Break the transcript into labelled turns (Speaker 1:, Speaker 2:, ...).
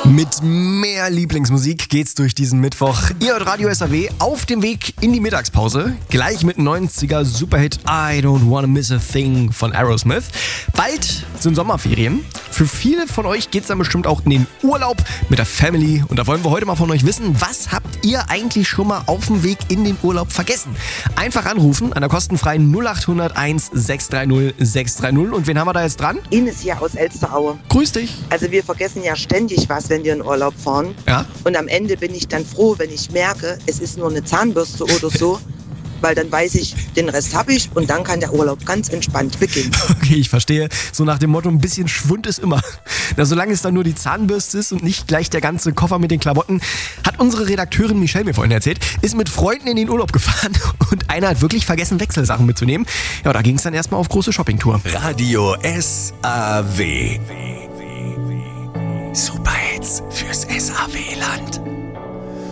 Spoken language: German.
Speaker 1: Mit mehr Lieblingsmusik geht's durch diesen Mittwoch. Ihr hört Radio SAW auf dem Weg in die Mittagspause. Gleich mit 90er Superhit I Don't Wanna Miss a Thing von Aerosmith. Bald sind Sommerferien. Für viele von euch geht's dann bestimmt auch in den Urlaub mit der Family. Und da wollen wir heute mal von euch wissen, was habt ihr eigentlich schon mal auf dem Weg in den Urlaub vergessen? Einfach anrufen an der kostenfreien 0800 1630 630. Und wen haben wir da jetzt dran?
Speaker 2: Ines hier aus Elsteraue.
Speaker 1: Grüß dich.
Speaker 2: Also wir vergessen ja ständig was, wenn wir in Urlaub fahren.
Speaker 1: Ja?
Speaker 2: Und am Ende bin ich dann froh, wenn ich merke, es ist nur eine Zahnbürste oder so. Weil dann weiß ich, den Rest habe ich und dann kann der Urlaub ganz entspannt beginnen.
Speaker 1: Okay, ich verstehe. So nach dem Motto, ein bisschen Schwund ist immer. Na, solange es dann nur die Zahnbürste ist und nicht gleich der ganze Koffer mit den Klamotten, hat unsere Redakteurin Michelle mir vorhin erzählt, ist mit Freunden in den Urlaub gefahren und einer hat wirklich vergessen, Wechselsachen mitzunehmen. Ja, da ging es dann erstmal auf große Shoppingtour.
Speaker 3: Radio SAW. Superhits fürs SAW-Land.